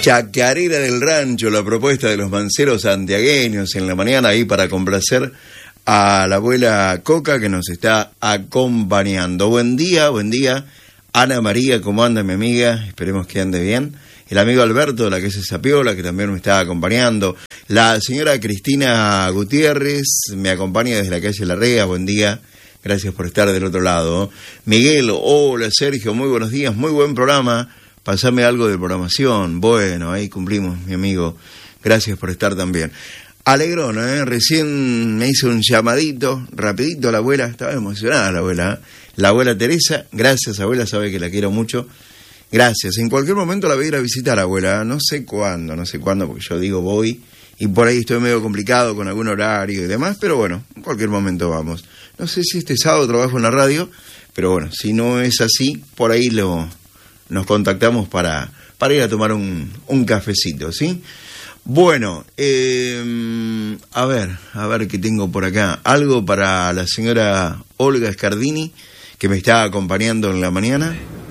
Chacarera del Rancho, la propuesta de los manceros santiagueños en la mañana ahí para complacer a la abuela Coca que nos está acompañando. Buen día. Ana María, ¿cómo anda mi amiga? Esperemos que ande bien. El amigo Alberto de la Queso Sapiola, que también me está acompañando. La señora Cristina Gutiérrez me acompaña desde la calle Larrea. Buen día. Gracias por estar del otro lado. Miguel, hola Sergio, muy buenos días, muy buen programa. Pasame algo de programación. Bueno, ahí cumplimos, mi amigo. Gracias por estar también. Alegrón, recién me hizo un llamadito, rapidito la abuela. Estaba emocionada la abuela. La abuela Teresa, gracias abuela, sabe que la quiero mucho. Gracias. En cualquier momento la voy a ir a visitar, abuela. No sé cuándo, porque yo digo voy. Y por ahí estoy medio complicado con algún horario y demás. Pero bueno, en cualquier momento vamos. No sé si este sábado trabajo en la radio. Pero bueno, si no es así, por ahí nos contactamos para ir a tomar un cafecito, ¿sí? Bueno, a ver qué tengo por acá. Algo para la señora Olga Scardini, que me está acompañando en la mañana.